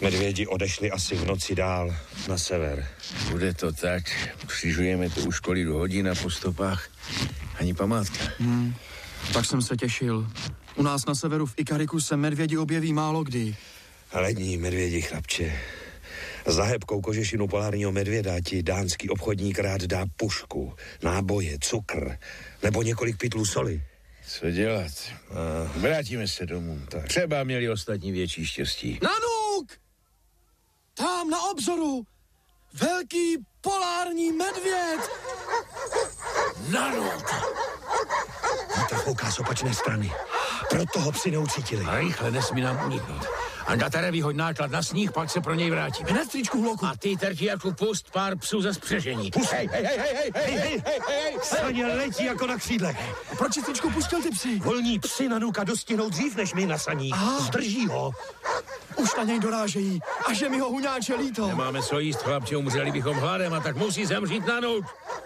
Medvědi odešli asi v noci dál na sever. Bude to tak. Křižujeme tu už kolik hodin a po stopách ani památka. Tak jsem se těšil. U nás na severu v Ikariku se medvědi objeví málo kdy. Lední medvědi, chlapče. Za hebkou kožešinu polárního medvěda ti dánský obchodník rád dá pušku, náboje, cukr nebo několik pytlů soli. Co dělat? Vrátíme se domů. Tak. Třeba měli ostatní větší štěstí. Nanuk! Tam na obzoru! Velký polární medvěd! Nanuk! Vítr fouká z opačné strany. Proto ho psi neucítili. A rychle nesmí nám uniknout. Angatare, vyhoď náklad na sníh, pak se pro něj vrátíme. Hned, stričku, vloku. A ty, Tertiaku, pust pár psů ze spřežení. Hej! Saně letí jako na křídlech. Proč jsi, stričku, pustil ty psy? Volní psi Nanuka dostihnou dřív než my na saních. Zdrží ho. Už na něj dorážejí. A že mi ho huňáče líto. Nemáme co jíst, chlapče, umřeli bychom hladem a tak musí zemřít Nanuk.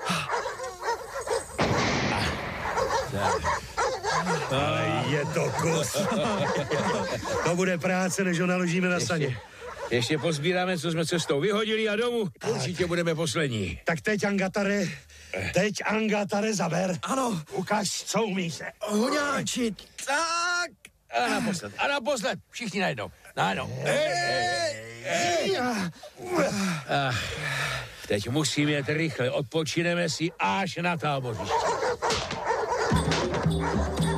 Ale je to kus. To bude práce, než ho naložíme na saně. Ještě pozbíráme, co jsme cestou vyhodili a domů. Určitě budeme poslední. Tak teď, Angatare, zaber. Ano. Ukaž, co umíš. Huňáči, tak. A naposled. Všichni najednou. Teď musíme jet rychle. Odpočineme si až na tábořiště.